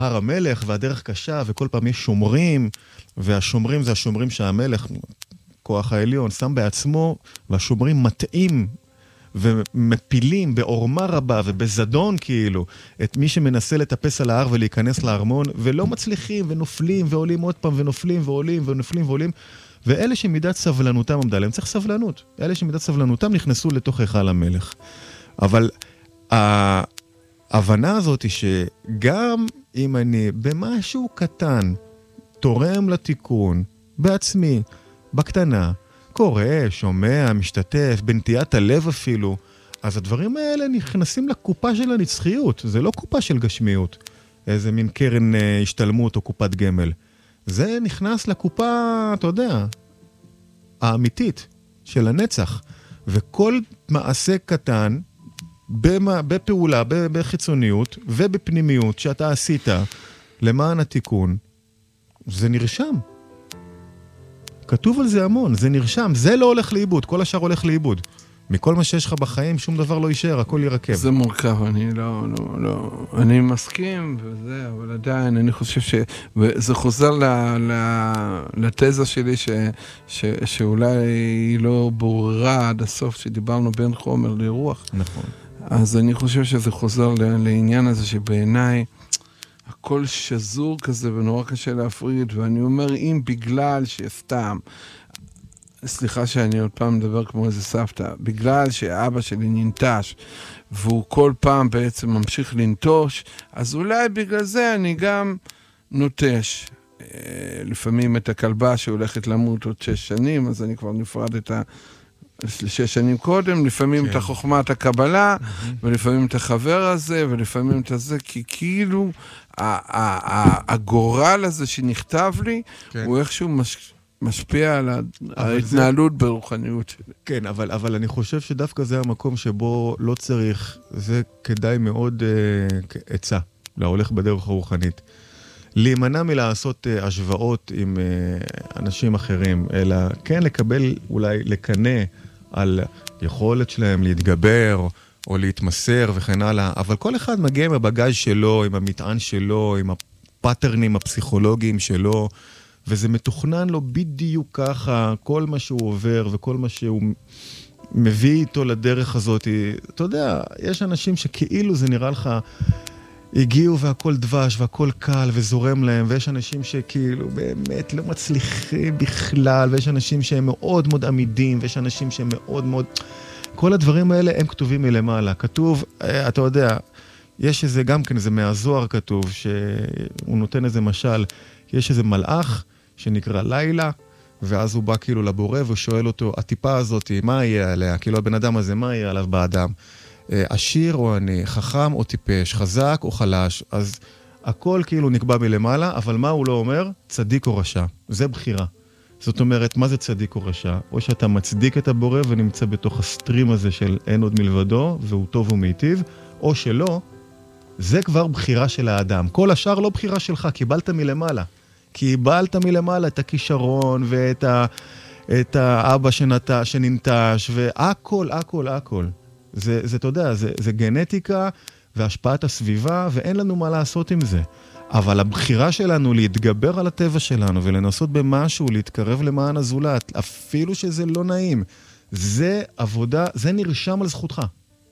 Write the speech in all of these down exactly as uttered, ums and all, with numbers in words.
הר המלך, והדרך קשה, וכל פעם יש שומרים, והשומרים זה השומרים שהמלך, כוח העליון, שם בעצמו, והשומרים מטעים, ומפילים בעורמה רבה, ובזדון כאילו, את מי שמנסה לטפס על ההר ולהיכנס לארמון, ולא מצליחים, ונופלים, ועולים עוד פעם, ונופלים, ועולים, ונופלים, ועולים, ואלה שמידת סבלנותם עמדה להם, צריך סבלנות. אלה שמידת סבלנותם נכנסו לתוך היכל המלך. אבל ההבנה הזאת היא שגם אם אני במשהו קטן, תורם לתיקון, בעצמי, בקטנה, קורא, שומע, משתתף, בנטיית הלב אפילו, אז הדברים האלה נכנסים לקופה של הנצחיות. זה לא קופה של גשמיות, איזה מין קרן השתלמות או קופת גמל. זה נכנס לקופה, אתה יודע, האמיתית של הנצח. וכל מעשה קטן, בפעולה, בחיצוניות ובפנימיות שאתה עשית למען התיקון, זה נרשם. כתוב על זה המון, זה נרשם, זה לא הולך לאיבוד, כל השאר הולך לאיבוד. מכל מה שיש לך בחיים, שום דבר לא יישאר, הכל ירקב. זה מורכב, אני לא, לא, לא, אני מסכים וזה, אבל עדיין אני חושב שזה חוזר ל, ל, לתזה שלי ש, ש, שאולי היא לא ברורה עד הסוף, שדיברנו בין חומר לרוח. נכון. אז אני חושב שזה חוזר לעניין הזה שבעיניי, הכל שזור כזה ונורא קשה להפריד, ואני אומר, אם בגלל שסתם, סליחה שאני עוד פעם מדבר כמו איזה סבתא, בגלל שאבא שלי ננטש, והוא כל פעם בעצם ממשיך לנטוש, אז אולי בגלל זה אני גם נוטש. לפעמים את הכלבה שהולכת למות עוד שש שנים, אז אני כבר נפרד את ה... שש שנים קודם, לפעמים כן. את החוכמת הקבלה, mm-hmm. ולפעמים את החבר הזה, ולפעמים את הזה, כי כאילו הגורל הזה שנכתב לי, כן. הוא איכשהו מש... משפיע על ההתנהלות זה... ברוחניות שלי. כן, אבל, אבל אני חושב שדווקא זה המקום שבו לא צריך, זה כדאי מאוד uh, עצה, להולך בדרך הרוחנית. להימנע מלעשות uh, השוואות עם uh, אנשים אחרים, אלא כן לקבל, אולי לקנה על יכולת שלהם להתגבר, או להתמסר וכן הלאה, אבל כל אחד מגיע עם הבגז שלו, עם המטען שלו, עם הפאטרנים הפסיכולוגיים שלו, וזה מתוכנן לו בדיוק ככה, כל מה שהוא עובר וכל מה שהוא מביא איתו לדרך הזאת. אתה יודע, יש אנשים שכאילו זה נראה לך, הגיעו והכל דבש והכל קל וזורם להם, ויש אנשים שכאילו באמת לא מצליחים בכלל, ויש אנשים שהם מאוד מאוד עמידים, ויש אנשים שהם מאוד מאוד... כל הדברים האלה הם כתובים מלמעלה. כתוב, אתה יודע, יש איזה גם כן, זה מהזוהר כתוב, שהוא נותן איזה משל, יש איזה מלאך שנקרא לילה, ואז הוא בא כאילו לבורא ושואל אותו, הטיפה הזאת, מה יהיה עליה? כאילו הבן אדם הזה, מה יהיה עליו באדם? עשיר או עני, חכם או טיפש, חזק או חלש, אז הכל כאילו נקבע מלמעלה, אבל מה הוא לא אומר? צדיק או רשע. זה בחירה. זאת אומרת, מה זה צדיק או רשע? או שאתה מצדיק את הבורא ונמצא בתוך הסטרים הזה של אין עוד מלבדו, והוא טוב ומיטיב, או שלא, זה כבר בחירה של האדם. כל השאר לא בחירה שלך, קיבלת מלמעלה. קיבלת מלמעלה את הכישרון ואת ה, את האבא שנת, שננטש, והכל, הכל, הכל. זה, זה, אתה יודע, זה, זה גנטיקה והשפעת הסביבה, ואין לנו מה לעשות עם זה. אבל הבחירה שלנו להתגבר על הטבע שלנו, ולנסות במשהו, להתקרב למען הזולת, אפילו שזה לא נעים, זה עבודה, זה נרשם על זכותך.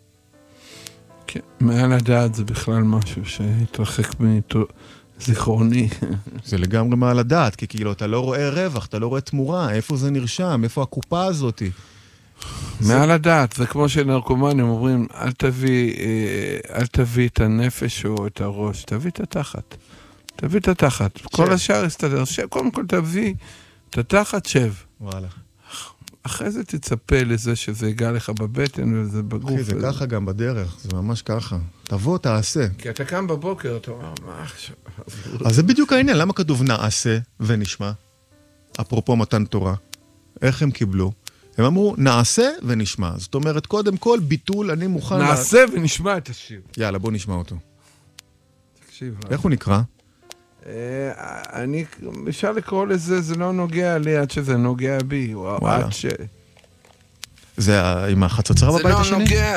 כן, מעל הדעת זה בכלל משהו שהתרחק מזיכרוני. זה לגמרי מעל הדעת, כי כאילו אתה לא רואה רווח, אתה לא רואה תמורה, איפה זה נרשם, איפה הקופה הזאת. מעל הדעת, זה כמו שנרקומנים אומרים, אל תביא, אל תביא את הנפש או את הראש, תביא את התחת. תביא את התחת. כל השאר יסתדר. קודם כל תביא את התחת, שב. וואלה. אחרי זה תצפה לזה שזה יגע לך בבטן וזה בגוף. אחי, זה ככה גם בדרך, זה ממש ככה. תבוא, תעשה. כי אתה קם בבוקר, אתה אומר, מה עכשיו? אז זה בדיוק העניין, למה כתוב נעשה ונשמע? אפרופו מתן תורה. איך הם קיבלו? הם אמרו, נעשה ונשמע. זאת אומרת, קודם כל, ביטול, אני מוכן... נעשה לה... ונשמע את השיר. יאללה, בוא נשמע אותו. תקשיב. איך הוא נקרא? אני, אפשר לקרוא לזה, זה לא נוגע לי עד שזה נוגע בי. עד ש... זה עם החצוצרה בבית השני? זה לא נוגע